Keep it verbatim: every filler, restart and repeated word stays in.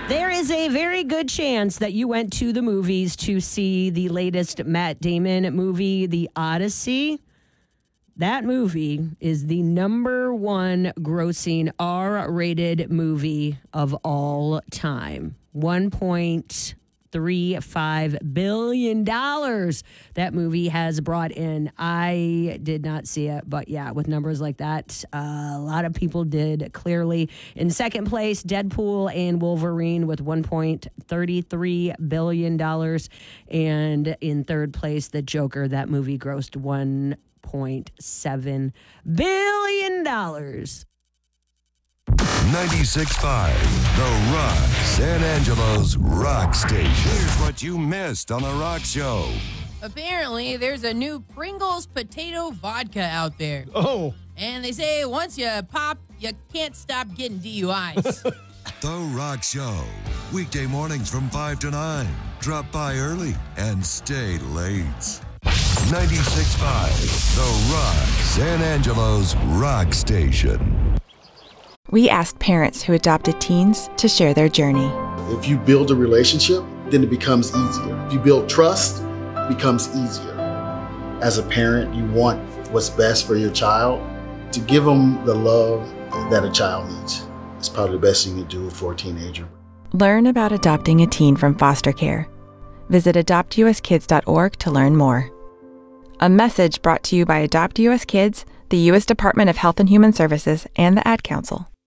There is a very good chance that you went to the movies to see the latest Matt Damon movie, The Odyssey. That movie is the number one grossing R-rated movie of all time. one point three five billion dollars that movie has brought in. I did not see it, but yeah, with numbers like that, uh, a lot of people did, clearly. In second place, Deadpool and Wolverine with one point three three billion dollars. And in third place, The Joker. That movie grossed one point seven billion dollars. ninety-six point five, The Rock, San Angelo's rock station. Here's what you missed on The Rock Show. Apparently, there's a new Pringles potato vodka out there. Oh. And they say once you pop, you can't stop getting D U Is. The Rock Show, weekday mornings from five to nine. Drop by early and stay late. ninety-six point five, The Rock, San Angelo's rock station. We asked parents who adopted teens to share their journey. If you build a relationship, then it becomes easier. If you build trust, it becomes easier. As a parent, you want what's best for your child. To give them the love that a child needs is probably the best thing you can do for a teenager. Learn about adopting a teen from foster care. Visit adopt u s kids dot org to learn more. A message brought to you by Adopt U S Kids, the U S Department of Health and Human Services, and the Ad Council.